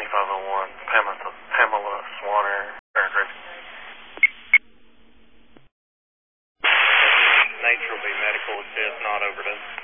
2501, Pamela Swanner, paragraph. Nature will be medical assist, not overdose.